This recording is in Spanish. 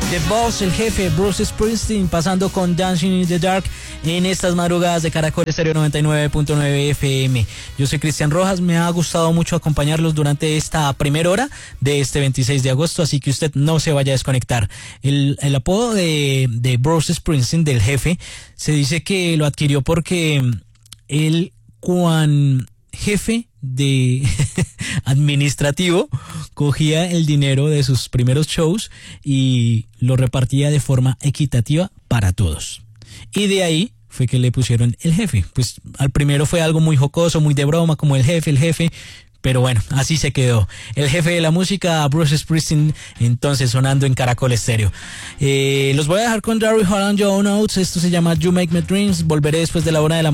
The Boss, el jefe, Bruce Springsteen, pasando con Dancing in the Dark en estas madrugadas de Caracol Estéreo 99.9 FM. Yo soy Cristian Rojas, me ha gustado mucho acompañarlos durante esta primera hora de este 26 de agosto, así que usted no se vaya a desconectar. El apodo de Bruce Springsteen, del jefe, se dice que lo adquirió porque él, cuando jefe de administrativo, cogía el dinero de sus primeros shows y lo repartía de forma equitativa para todos. Y de ahí fue que le pusieron el jefe. Pues al primero fue algo muy jocoso, muy de broma, como el jefe. Pero bueno, así se quedó. El jefe de la música, Bruce Springsteen, entonces sonando en Caracol Estéreo. Los voy a dejar con Daryl Hall and John Oates. Esto se llama You Make Me Dreams. Volveré después de la hora de la